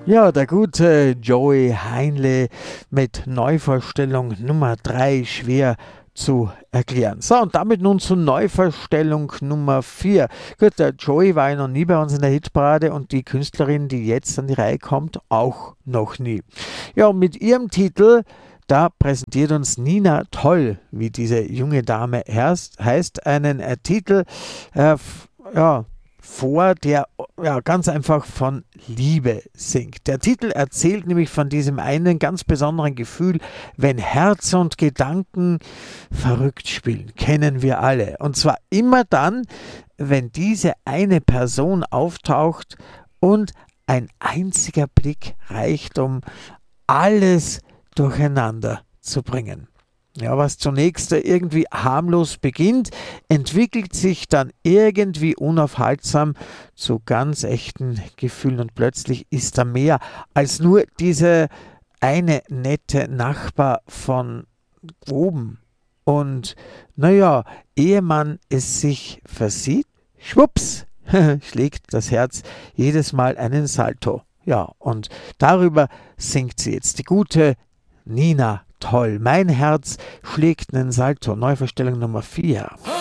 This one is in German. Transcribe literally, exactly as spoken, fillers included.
Ja, der gute Joey Heinle mit Neuvorstellung Nummer drei, schwer zu erklären. So, und damit nun zu Neuvorstellung Nummer vier. Gut, der Joey war ja noch nie bei uns in der Hitparade und die Künstlerin, die jetzt an die Reihe kommt, auch noch nie. Ja, und mit ihrem Titel, da präsentiert uns Nina Toll, wie diese junge Dame heißt, heißt einen äh, Titel, äh, f- ja, vor, der ja, ganz einfach von Liebe singt. Der Titel erzählt nämlich von diesem einen ganz besonderen Gefühl, wenn Herz und Gedanken verrückt spielen, kennen wir alle. Und zwar immer dann, wenn diese eine Person auftaucht und ein einziger Blick reicht, um alles durcheinander zu bringen. Ja, was zunächst irgendwie harmlos beginnt, entwickelt sich dann irgendwie unaufhaltsam zu ganz echten Gefühlen und plötzlich ist da mehr als nur diese eine nette Nachbar von oben. Und naja, ehe man es sich versieht, schwupps, schlägt das Herz jedes Mal einen Salto. Ja, und darüber singt sie jetzt die gute Nina Toll. Mein Herz schlägt einen Salto. Neuverstellung Nummer vier.